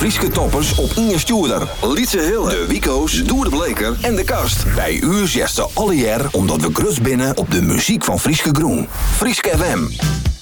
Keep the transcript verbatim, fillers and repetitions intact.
Frieske toppers op Inge Stuurder, Lietse Hille, de Wico's, Doer de Bleker en de Kast. Bij u zegt ze alle jaar omdat we grut binnen op de muziek van Frieske Groen. Frieske F M.